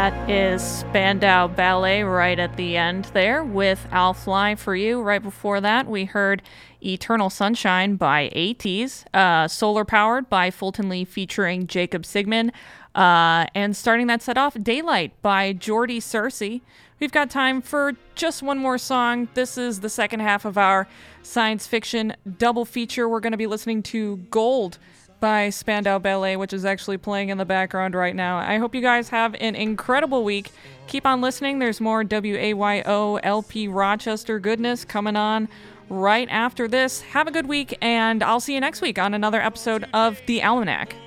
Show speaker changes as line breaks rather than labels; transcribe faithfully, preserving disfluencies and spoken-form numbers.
That is Spandau Ballet right at the end there with I'll Fly For You. Right before that, we heard Eternal Sunshine by ATEEZ, uh, Solar Powered by Fulton Lee featuring Jacob Sigmund, uh, and starting that set off, Daylight by Jordy Searcy. We've got time for just one more song. This is the second half of our science fiction double feature. We're going to be listening to Gold by Spandau Ballet, which is actually playing in the background right now. I hope you guys have an incredible week. Keep on listening. There's more W A Y O L P Rochester goodness coming on right after this. Have a good week, and I'll see you next week on another episode of The Almanac.